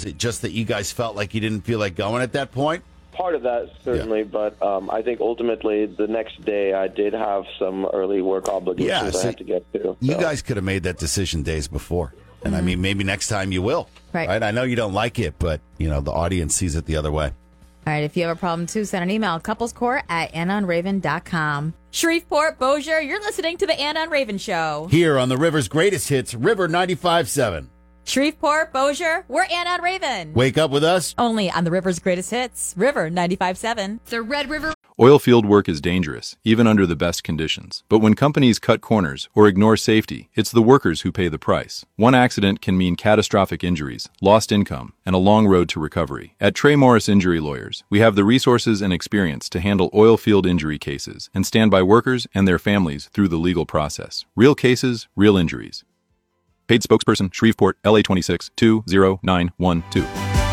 Was it just that you guys felt like you didn't feel like going at that point? Part of that, certainly, but I think ultimately the next day I did have some early work obligations I had to get to. So. You guys could have made that decision days before. And I mean, maybe next time you will. Right? I know you don't like it, but, the audience sees it the other way. All right, if you have a problem, too, send an email, couplescourt@AnnaandRaven.com. Shreveport, Bossier, you're listening to the Anna and Raven Show. Here on the River's Greatest Hits, River 95.7. Shreveport, Bossier, we're Anna and Raven. Wake up with us. Only on the River's Greatest Hits, River 95.7. The Red River. Oilfield work is dangerous, even under the best conditions. But when companies cut corners or ignore safety, it's the workers who pay the price. One accident can mean catastrophic injuries, lost income, and a long road to recovery. At Trey Morris Injury Lawyers, we have the resources and experience to handle oilfield injury cases and stand by workers and their families through the legal process. Real cases, real injuries. Paid spokesperson, Shreveport, LA 26 20912.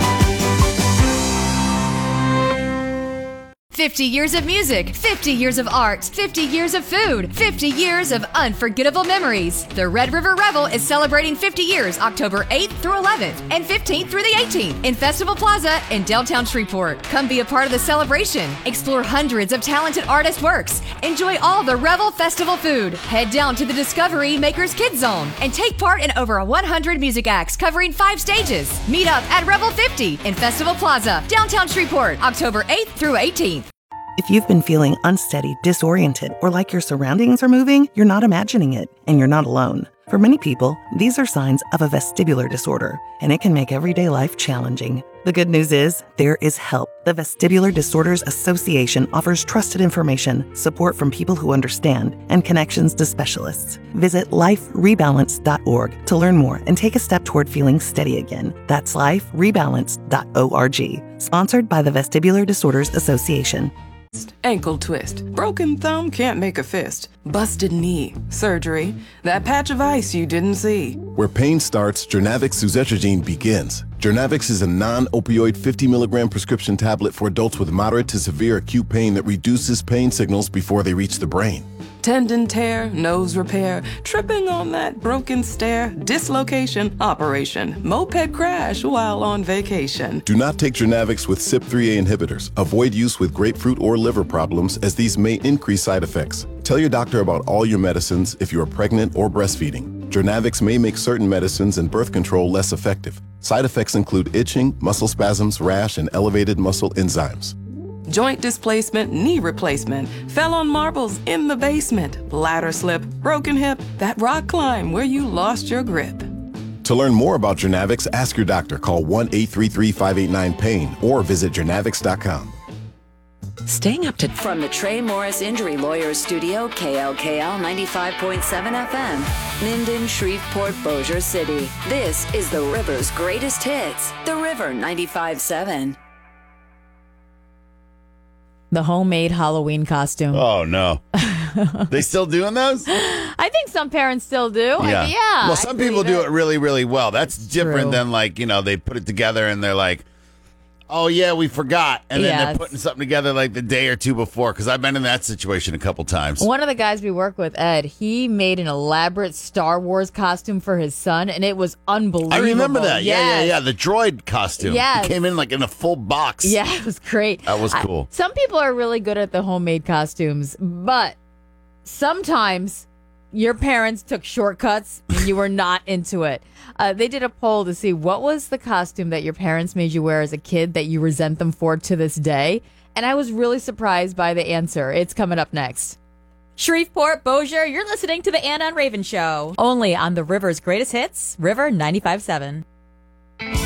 50 years of music, 50 years of art, 50 years of food, 50 years of unforgettable memories. The Red River Revel is celebrating 50 years October 8th through 11th and 15th through the 18th in Festival Plaza in downtown Shreveport. Come be a part of the celebration. Explore hundreds of talented artist works. Enjoy all the Revel Festival food. Head down to the Discovery Makers Kids Zone and take part in over 100 music acts covering 5 stages. Meet up at Revel 50 in Festival Plaza, downtown Shreveport, October 8th through 18th. If you've been feeling unsteady, disoriented, or like your surroundings are moving, you're not imagining it, and you're not alone. For many people, these are signs of a vestibular disorder, and it can make everyday life challenging. The good news is, there is help. The Vestibular Disorders Association offers trusted information, support from people who understand, and connections to specialists. Visit liferebalance.org to learn more and take a step toward feeling steady again. That's liferebalance.org. Sponsored by the Vestibular Disorders Association. Ankle twist. Broken thumb can't make a fist. Busted knee. Surgery. That patch of ice you didn't see. Where pain starts, Jernavix suzetrigine begins. Jernavix is a non-opioid 50 milligram prescription tablet for adults with moderate to severe acute pain that reduces pain signals before they reach the brain. Tendon tear, nose repair, tripping on that broken stair, dislocation, operation, moped crash while on vacation. Do not take Jernavix with CYP3A inhibitors. Avoid use with grapefruit or liver problems as these may increase side effects. Tell your doctor about all your medicines if you are pregnant or breastfeeding. Jernavix may make certain medicines and birth control less effective. Side effects include itching, muscle spasms, rash, and elevated muscle enzymes. Joint displacement, knee replacement, fell on marbles in the basement, ladder slip, broken hip, that rock climb where you lost your grip. To learn more about Jernavix, ask your doctor. Call 1-833-589-PAIN or visit jernavix.com. Staying up to... From the Trey Morris Injury Lawyers Studio, KLKL 95.7 FM, Minden, Shreveport, Bossier City. This is the River's Greatest Hits, the River 95.7. The homemade Halloween costume. Oh, no. They still doing those? I think some parents still do. Yeah. Well, some people do it really, really well. That's different than they put it together and they're like, oh, yeah, we forgot. And then they're putting something together like the day or two before, because I've been in that situation a couple times. One of the guys we work with, Ed, he made an elaborate Star Wars costume for his son, and it was unbelievable. I remember that. Yes. Yeah. The droid costume. Yes. It came in in a full box. Yeah, it was great. That was cool. Some people are really good at the homemade costumes, but sometimes your parents took shortcuts and you were not into it. They did a poll to see what was the costume that your parents made you wear as a kid that you resent them for to this day. And I was really surprised by the answer. It's coming up next. Shreveport, Bossier, you're listening to the Anna and Raven Show. Only on the River's Greatest Hits, River 95.7.